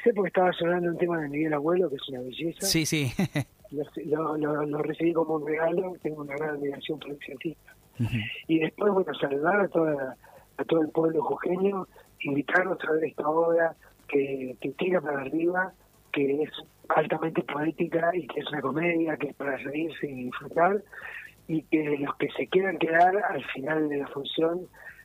avisé porque estaba sonando un tema de Miguel Abuelo, que es una belleza. Sí, sí. Lo recibí como un regalo, tengo una gran admiración por ese artista. Ujú. Y después, bueno, saludar a todo el pueblo jujeño, invitarlos a ver esta obra que tira para arriba, que es altamente poética y que es una comedia, que es para reírse y disfrutar, y que los que se quieran quedar al final de la función